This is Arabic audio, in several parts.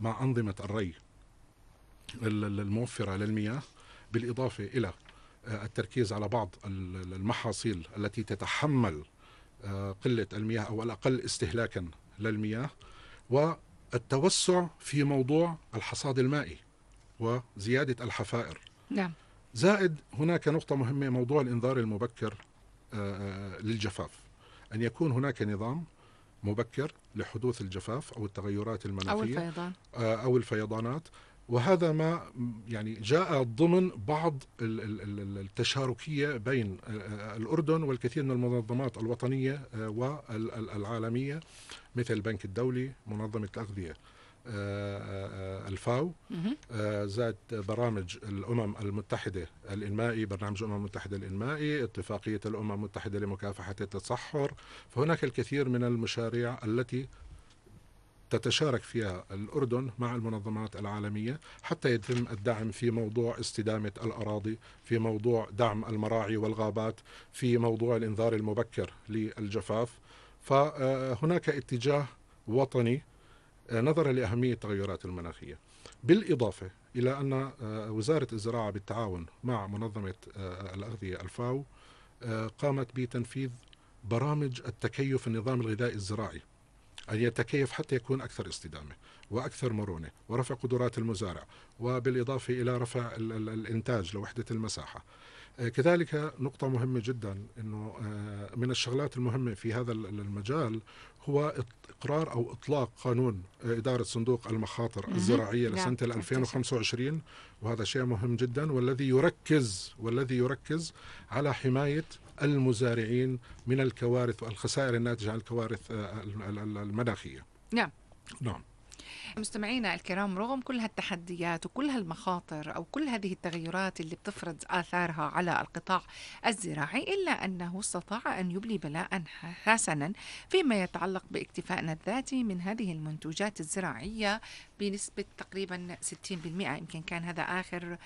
مع أنظمة الري الموفرة للمياه، بالإضافة إلى التركيز على بعض المحاصيل التي تتحمل قلة المياه أو الأقل استهلاكا للمياه، والتوسع في موضوع الحصاد المائي وزيادة الحفائر. نعم. زائد هناك نقطة مهمة، موضوع الإنذار المبكر للجفاف، أن يكون هناك نظام مبكر لحدوث الجفاف أو التغيرات أو المناخية الفيضان. أو الفيضانات. وهذا ما يعني جاء ضمن بعض التشاركية بين الأردن والكثير من المنظمات الوطنية والعالمية، مثل البنك الدولي، منظمة الأغذية، الفاو، زاد برامج الأمم المتحدة الإنمائي، برنامج الأمم المتحدة الإنمائي، اتفاقية الأمم المتحدة لمكافحة التصحر. فهناك الكثير من المشاريع التي تتشارك فيها الأردن مع المنظمات العالمية حتى يتم الدعم في موضوع استدامة الأراضي، في موضوع دعم المراعي والغابات، في موضوع الإنذار المبكر للجفاف. فهناك اتجاه وطني نظرا لأهمية التغيرات المناخية، بالإضافة إلى أن وزارة الزراعة بالتعاون مع منظمة الأغذية الفاو قامت بتنفيذ برامج التكيف النظام الغذائي الزراعي، أن يتكيف حتى يكون أكثر استدامة وأكثر مرونة ورفع قدرات المزارع، وبالإضافة إلى رفع الإنتاج لوحدة المساحة. كذلك نقطة مهمة جدا، أنه من الشغلات المهمة في هذا المجال هو إقرار أو إطلاق قانون إدارة صندوق المخاطر الزراعية لسنة 2025، وهذا شيء مهم جدا، والذي يركز على حماية المزارعين من الكوارث والخسائر الناتجة عن الكوارث المناخية. نعم. نعم. مستمعينا الكرام، رغم كل هالتحديات وكل هالمخاطر أو كل هذه التغيرات اللي بتفرض آثارها على القطاع الزراعي، إلا أنه استطاع أن يبلي بلاء حسنا فيما يتعلق باكتفائنا الذاتي من هذه المنتوجات الزراعية بنسبة تقريبا 60%. يمكن كان هذا آخر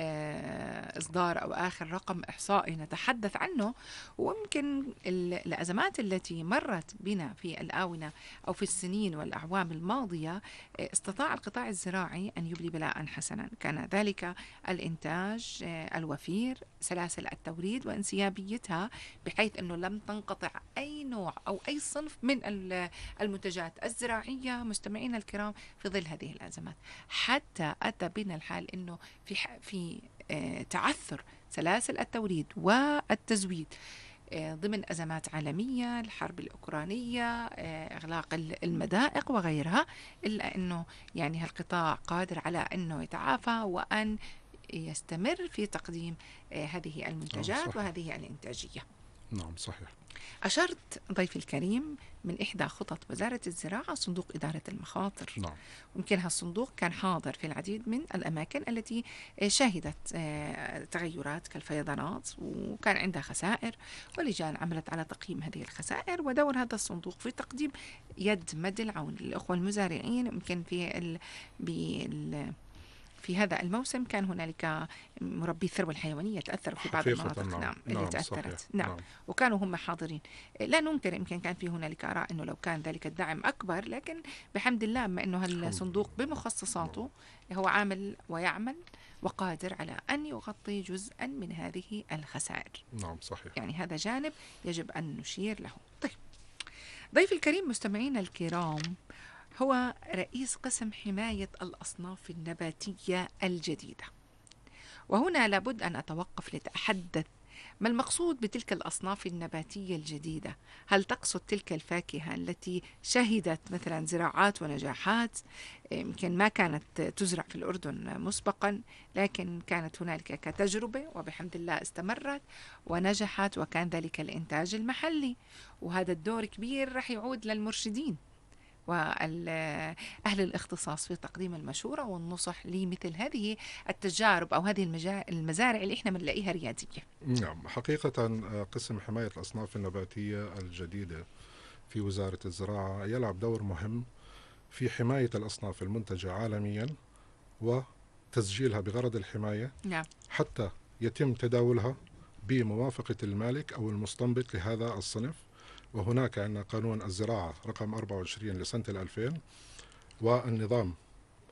إصدار أو آخر رقم إحصائي نتحدث عنه. ويمكن الأزمات التي مرت بنا في الآونة أو في السنين والأعوام الماضية استطاع القطاع الزراعي أن يبلي بلاء حسنا، كان ذلك الإنتاج الوفير، سلاسل التوريد وانسيابيتها، بحيث أنه لم تنقطع أي نوع أو أي صنف من المنتجات الزراعية مستمعين الكرام في ظل هذه الأزمات، حتى أتى بنا الحال أنه في تعثر سلاسل التوريد والتزويد ضمن أزمات عالمية، الحرب الأوكرانية، إغلاق المضائق وغيرها، إلا أنه يعني القطاع قادر على أنه يتعافى وأن يستمر في تقديم هذه المنتجات وهذه الإنتاجية. نعم صحيح. أشرت ضيفي الكريم من إحدى خطط وزارة الزراعة صندوق إدارة المخاطر. نعم. ممكن هالصندوق كان حاضر في العديد من الأماكن التي شهدت تغيرات كالفيضانات وكان عندها خسائر، ولجان عملت على تقييم هذه الخسائر، ودور هذا الصندوق في تقديم يد مد العون للأخوة المزارعين. يمكن في هذا الموسم كان هنالك مربي الثروة الحيوانية تأثروا في بعض المناطق. نعم. اللي تأثرت. نعم. وكانوا هم حاضرين. لا ننكر يمكن كان في هنالك آراء أنه لو كان ذلك الدعم أكبر، لكن بحمد الله ما أنه الصندوق بمخصصاته هو عامل ويعمل وقادر على أن يغطي جزءا من هذه الخسائر. نعم صحيح. يعني هذا جانب يجب أن نشير له. طيب، ضيف الكريم مستمعين الكرام هو رئيس قسم حماية الأصناف النباتية الجديدة، وهنا لابد أن أتوقف لأتحدث ما المقصود بتلك الأصناف النباتية الجديدة؟ هل تقصد تلك الفاكهة التي شهدت مثلا زراعات ونجاحات يمكن ما كانت تزرع في الأردن مسبقا، لكن كانت هنالك كتجربة وبحمد الله استمرت ونجحت، وكان ذلك الإنتاج المحلي، وهذا الدور كبير رح يعود للمرشدين وأهل الاختصاص في تقديم المشورة والنصح لمثل هذه التجارب أو هذه المزارع اللي إحنا بنلاقيها ريادية. نعم، حقيقة قسم حماية الأصناف النباتية الجديدة في وزارة الزراعة يلعب دور مهم في حماية الأصناف المنتجة عالميا وتسجيلها بغرض الحماية. نعم. حتى يتم تداولها بموافقة المالك أو المستنبط لهذا الصنف. وهناك عندنا قانون الزراعة رقم 24 لسنة 2000 والنظام